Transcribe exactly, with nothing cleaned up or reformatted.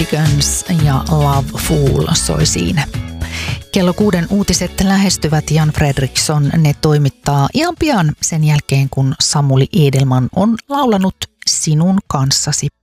Guns ja Love Fool soi siinä. Kello kuuden uutiset lähestyvät. Jan Fredriksson ne toimittaa ihan pian sen jälkeen, kun Samuli Edelman on laulanut Sinun kanssasi.